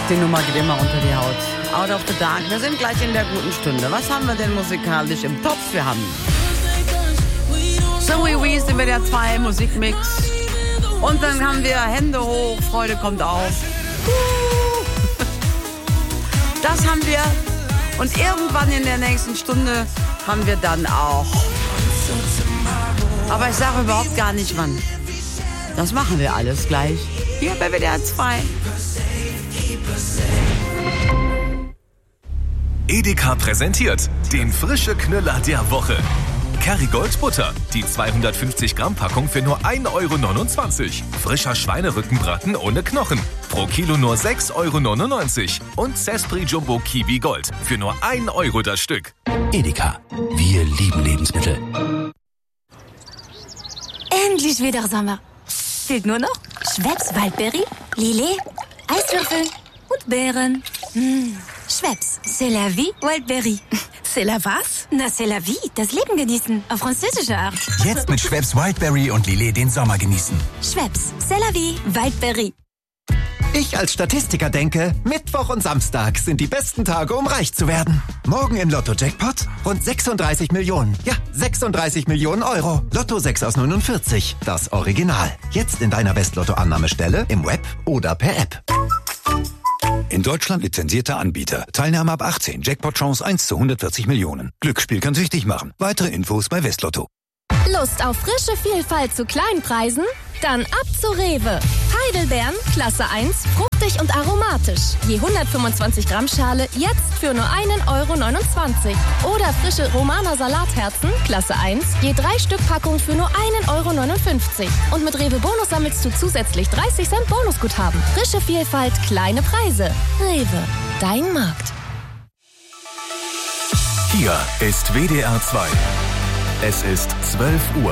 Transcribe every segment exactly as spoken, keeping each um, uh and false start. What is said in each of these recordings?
Die Nummer geht immer unter die Haut. Out of the Dark. Wir sind gleich in der guten Stunde. Was haben wir denn musikalisch im Topf? Wir haben Zoe Wees in W D R zwei Musikmix. Und dann haben wir Hände hoch, Freude kommt auf. Das haben wir. Und irgendwann in der nächsten Stunde haben wir dann auch. Aber ich sage überhaupt gar nicht wann. Das machen wir alles gleich. Hier bei W D R zwei. Edeka präsentiert den frische Knüller der Woche. Kerrygold Butter, die zweihundertfünfzig Gramm Packung für nur ein Euro neunundzwanzig. Frischer Schweinerückenbraten ohne Knochen, pro Kilo nur sechs Euro neunundneunzig. Und Sespri Jumbo Kiwi Gold für nur ein Euro das Stück. Edeka, wir lieben Lebensmittel. Endlich wieder Sommer. Fehlt nur noch Schweppes Waldberry, Lillet, Eiswürfel und Beeren. Mmh. Schweppes, c'est la vie, Wildberry. C'est la was? Na, c'est la vie, das Leben genießen, auf französische Art. Jetzt mit Schweppes Wildberry und Lillet den Sommer genießen. Schweppes, c'est la vie, Wildberry. Ich als Statistiker denke, Mittwoch und Samstag sind die besten Tage, um reich zu werden. Morgen im Lotto-Jackpot rund sechsunddreißig Millionen. Ja, sechsunddreißig Millionen Euro. Lotto sechs aus neunundvierzig, das Original. Jetzt in deiner West-Lotto-Annahmestelle, im Web oder per App. In Deutschland lizenzierter Anbieter. Teilnahme ab achtzehn. Jackpot-Chance eins zu hundertvierzig Millionen. Glücksspiel kann süchtig machen. Weitere Infos bei Westlotto. Lust auf frische Vielfalt zu kleinen Preisen? Dann ab zu Rewe. Heidelbeeren, Klasse eins, fruchtig und aromatisch. Je hundertfünfundzwanzig Gramm Schale jetzt für nur einen Euro neunundzwanzig. Oder frische Romaner Salatherzen, Klasse eins, je drei Stück Packung für nur einen Euro neunundfünfzig. Und mit Rewe Bonus sammelst du zusätzlich dreißig Cent Bonusguthaben. Frische Vielfalt, kleine Preise. Rewe, dein Markt. Hier ist W D R zwei. Es ist zwölf Uhr.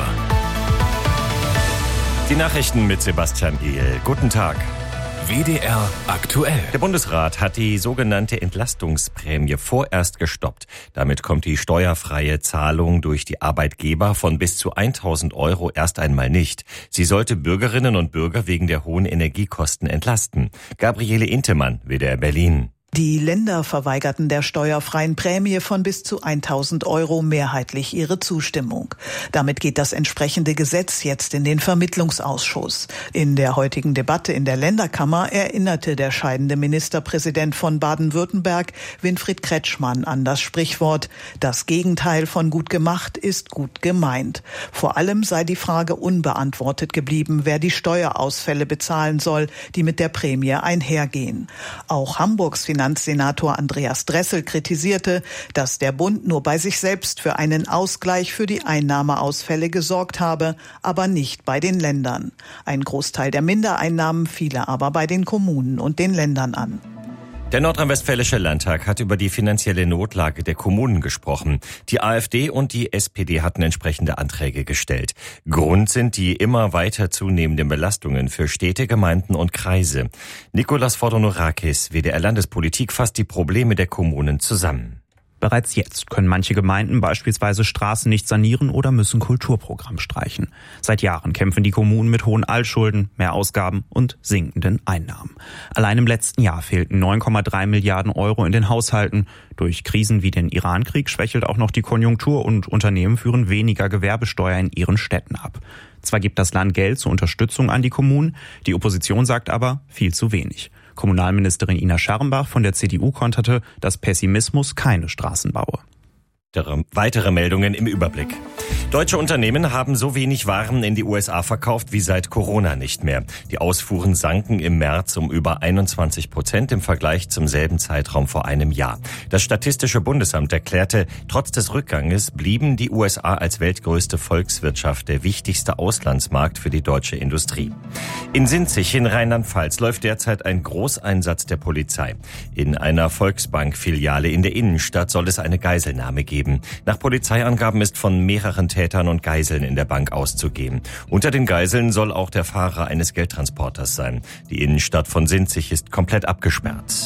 Die Nachrichten mit Sebastian Ehl. Guten Tag. W D R aktuell. Der Bundesrat hat die sogenannte Entlastungsprämie vorerst gestoppt. Damit kommt die steuerfreie Zahlung durch die Arbeitgeber von bis zu tausend Euro erst einmal nicht. Sie sollte Bürgerinnen und Bürger wegen der hohen Energiekosten entlasten. Gabriele Intemann, W D R Berlin. Die Länder verweigerten der steuerfreien Prämie von bis zu tausend Euro mehrheitlich ihre Zustimmung. Damit geht das entsprechende Gesetz jetzt in den Vermittlungsausschuss. In der heutigen Debatte in der Länderkammer erinnerte der scheidende Ministerpräsident von Baden-Württemberg, Winfried Kretschmann, an das Sprichwort: Das Gegenteil von gut gemacht ist gut gemeint. Vor allem sei die Frage unbeantwortet geblieben, wer die Steuerausfälle bezahlen soll, die mit der Prämie einhergehen. Auch Hamburgs Finanzsenator Andreas Dressel kritisierte, dass der Bund nur bei sich selbst für einen Ausgleich für die Einnahmeausfälle gesorgt habe, aber nicht bei den Ländern. Ein Großteil der Mindereinnahmen fiele aber bei den Kommunen und den Ländern an. Der Nordrhein-Westfälische Landtag hat über die finanzielle Notlage der Kommunen gesprochen. Die AfD und die S P D hatten entsprechende Anträge gestellt. Grund sind die immer weiter zunehmenden Belastungen für Städte, Gemeinden und Kreise. Nikolaus Fordonorakis, W D R Landespolitik, fasst die Probleme der Kommunen zusammen. Bereits jetzt können manche Gemeinden beispielsweise Straßen nicht sanieren oder müssen Kulturprogramm streichen. Seit Jahren kämpfen die Kommunen mit hohen Altschulden, mehr Ausgaben und sinkenden Einnahmen. Allein im letzten Jahr fehlten neun Komma drei Milliarden Euro in den Haushalten. Durch Krisen wie den Irankrieg schwächelt auch noch die Konjunktur und Unternehmen führen weniger Gewerbesteuer in ihren Städten ab. Zwar gibt das Land Geld zur Unterstützung an die Kommunen, die Opposition sagt aber viel zu wenig. Kommunalministerin Ina Scharrenbach von der C D U konterte, dass Pessimismus keine Straßen baue. Weitere Meldungen im Überblick. Deutsche Unternehmen haben so wenig Waren in die U S A verkauft wie seit Corona nicht mehr. Die Ausfuhren sanken im März um über einundzwanzig Prozent im Vergleich zum selben Zeitraum vor einem Jahr. Das Statistische Bundesamt erklärte, trotz des Rückganges blieben die U S A als weltgrößte Volkswirtschaft der wichtigste Auslandsmarkt für die deutsche Industrie. In Sinzig in Rheinland-Pfalz läuft derzeit ein Großeinsatz der Polizei. In einer Volksbank-Filiale in der Innenstadt soll es eine Geiselnahme geben. Nach Polizeiangaben ist von mehreren Tätern und Geiseln in der Bank auszugehen. Unter den Geiseln soll auch der Fahrer eines Geldtransporters sein. Die Innenstadt von Sinzig ist komplett abgesperrt.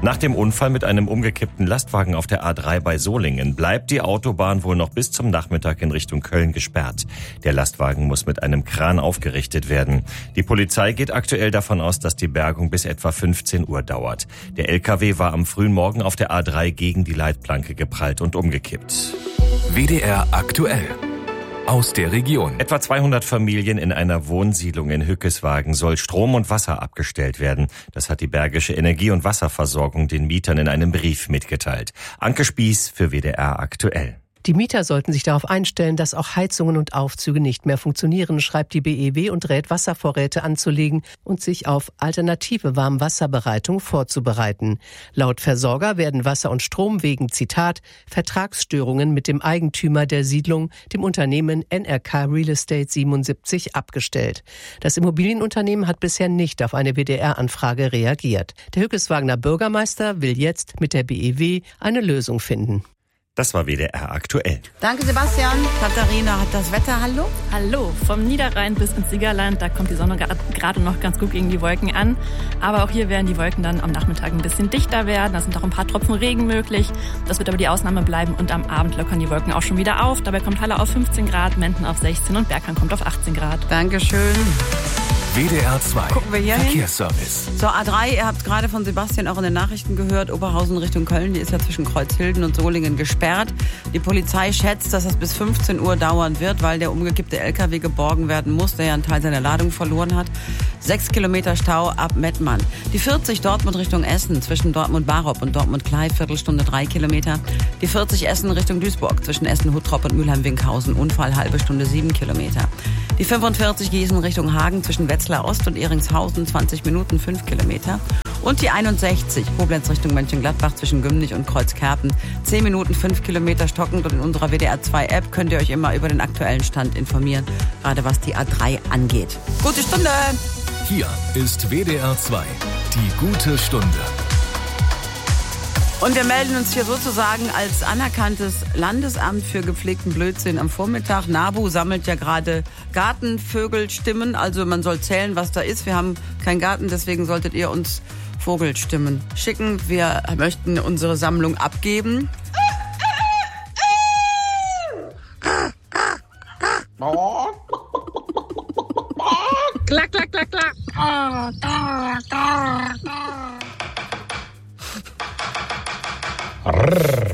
Nach dem Unfall mit einem umgekippten Lastwagen auf der A drei bei Solingen bleibt die Autobahn wohl noch bis zum Nachmittag in Richtung Köln gesperrt. Der Lastwagen muss mit einem Kran aufgerichtet werden. Die Polizei geht aktuell davon aus, dass die Bergung bis etwa fünfzehn Uhr dauert. Der L K W war am frühen Morgen auf der A drei gegen die Leitplanke geprallt und umgekippt. W D R aktuell. Aus der Region. Etwa zweihundert Familien in einer Wohnsiedlung in Hückeswagen soll Strom und Wasser abgestellt werden. Das hat die Bergische Energie- und Wasserversorgung den Mietern in einem Brief mitgeteilt. Anke Spieß für W D R aktuell. Die Mieter sollten sich darauf einstellen, dass auch Heizungen und Aufzüge nicht mehr funktionieren, schreibt die B E W und rät, Wasservorräte anzulegen und sich auf alternative Warmwasserbereitung vorzubereiten. Laut Versorger werden Wasser und Strom wegen, Zitat, Vertragsstörungen mit dem Eigentümer der Siedlung, dem Unternehmen N R K Real Estate siebenundsiebzig, abgestellt. Das Immobilienunternehmen hat bisher nicht auf eine W D R-Anfrage reagiert. Der Hückeswagener Bürgermeister will jetzt mit der B E W eine Lösung finden. Das war W D R aktuell. Danke, Sebastian. Katharina hat das Wetter. Hallo? Hallo. Vom Niederrhein bis ins Siegerland, da kommt die Sonne gerade noch ganz gut gegen die Wolken an. Aber auch hier werden die Wolken dann am Nachmittag ein bisschen dichter werden. Da sind auch ein paar Tropfen Regen möglich. Das wird aber die Ausnahme bleiben. Und am Abend lockern die Wolken auch schon wieder auf. Dabei kommt Halle auf fünfzehn Grad, Menden auf sechzehn und Bergheim kommt auf achtzehn Grad. Dankeschön. W D R zwei. Gucken wir hier Verkehrsservice. hin. Zur A drei, ihr habt gerade von Sebastian auch in den Nachrichten gehört, Oberhausen Richtung Köln, die ist ja zwischen Kreuzhilden und Solingen gesperrt. Die Polizei schätzt, dass es bis fünfzehn Uhr dauern wird, weil der umgekippte L K W geborgen werden muss, der ja einen Teil seiner Ladung verloren hat. Sechs Kilometer Stau ab Mettmann. Die vierzig Dortmund Richtung Essen, zwischen Dortmund-Barop und Dortmund-Klei, Viertelstunde drei Kilometer. Die vierzig Essen Richtung Duisburg, zwischen Essen-Huttrop und Mülheim-Winkhausen, Unfall, halbe Stunde, sieben Kilometer. Die fünfundvierzig Gießen Richtung Hagen, zwischen Wetzlar Ost und Ehringshausen, zwanzig Minuten, fünf Kilometer. Und die einundsechzig, Koblenz Richtung Mönchengladbach, zwischen Gümnich und Kreuzkerpen, zehn Minuten, fünf Kilometer stockend. Und in unserer W D R zwei App könnt ihr euch immer über den aktuellen Stand informieren, gerade was die A drei angeht. Gute Stunde! Hier ist W D R zwei, die gute Stunde. Und wir melden uns hier sozusagen als anerkanntes Landesamt für gepflegten Blödsinn am Vormittag. NABU sammelt ja gerade Gartenvögelstimmen, also man soll zählen, was da ist. Wir haben keinen Garten, deswegen solltet ihr uns Vogelstimmen schicken. Wir möchten unsere Sammlung abgeben. Klack, klack, klack, klack. Rrrr.